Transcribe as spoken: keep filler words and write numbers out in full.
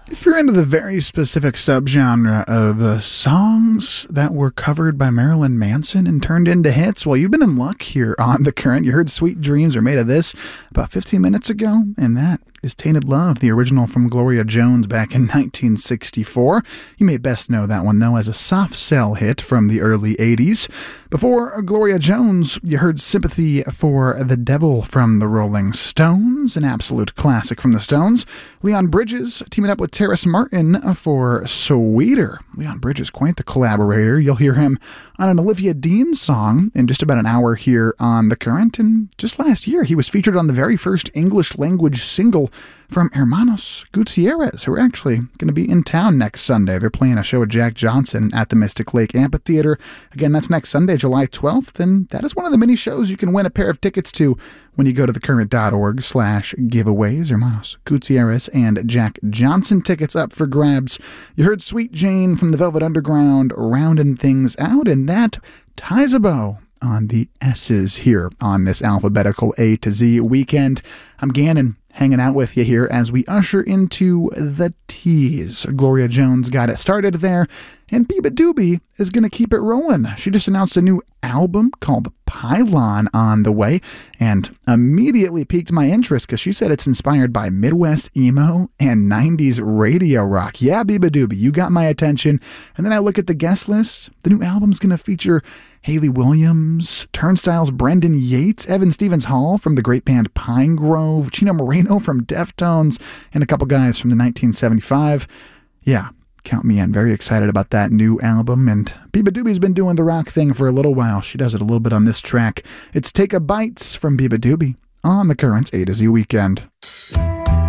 If you're into the very specific subgenre of uh, songs that were covered by Marilyn Manson and turned into hits, well, you've been in luck here on The Current. You heard Sweet Dreams Are Made of This about fifteen minutes ago, and that is Tainted Love, the original from Gloria Jones back in nineteen sixty-four. You may best know that one, though, as a soft sell hit from the early eighties. Before Gloria Jones, you heard Sympathy for the Devil from the Rolling Stones, an absolute classic from the Stones. Leon Bridges teaming up with Terrace Martin for Sweeter. Leon Bridges, quite the collaborator. You'll hear him on an Olivia Dean song in just about an hour here on The Current. And just last year, he was featured on the very first English language single from Hermanos Gutierrez, who are actually going to be in town next Sunday. They're playing a show with Jack Johnson at the Mystic Lake Amphitheater. Again, that's next Sunday, July twelfth, and that is one of the many shows you can win a pair of tickets to when you go to thecurrent.org slash giveaways. Hermanos Gutierrez and Jack Johnson tickets up for grabs. You heard Sweet Jane from the Velvet Underground rounding things out, and that ties a bow on the S's here on this alphabetical A to Z weekend. I'm Gannon, hanging out with you here as we usher into the T's. Gloria Jones got it started there, and beabadoobee is going to keep it rolling. She just announced a new album called Pylon on the way, and immediately piqued my interest because she said it's inspired by Midwest emo and nineties radio rock. Yeah, beabadoobee, you got my attention. And then I look at the guest list. The new album's going to feature Hayley Williams, Turnstile's Brendan Yates, Evan Stevens Hall from the great band Pine Grove, Chino Moreno from Deftones, and a couple guys from the nineteen seventy-five. Yeah, count me in. Very excited about that new album. And beabadoobee's been doing the rock thing for a little while. She does it a little bit on this track. It's Take a Bites from beabadoobee on The Current's A to Z Weekend.